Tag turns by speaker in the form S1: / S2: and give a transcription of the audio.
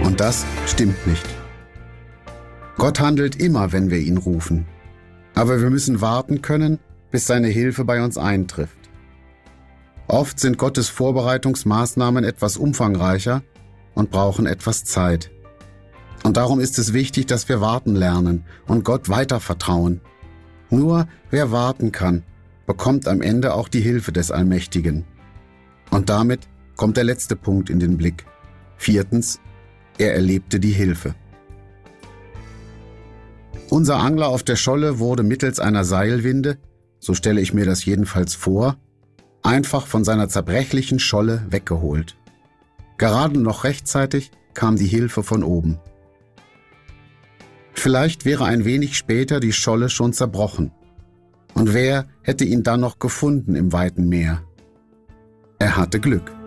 S1: Und das stimmt nicht. Gott handelt immer, wenn wir ihn rufen. Aber wir müssen warten können, bis seine Hilfe bei uns eintrifft. Oft sind Gottes Vorbereitungsmaßnahmen etwas umfangreicher und brauchen etwas Zeit. Und darum ist es wichtig, dass wir warten lernen und Gott weiter vertrauen. Nur wer warten kann, bekommt am Ende auch die Hilfe des Allmächtigen. Und damit kommt der letzte Punkt in den Blick. 4. Er erlebte die Hilfe. Unser Angler auf der Scholle wurde mittels einer Seilwinde, so stelle ich mir das jedenfalls vor, einfach von seiner zerbrechlichen Scholle weggeholt. Gerade noch rechtzeitig kam die Hilfe von oben. Vielleicht wäre ein wenig später die Scholle schon zerbrochen. Und wer hätte ihn dann noch gefunden im weiten Meer? Er hatte Glück.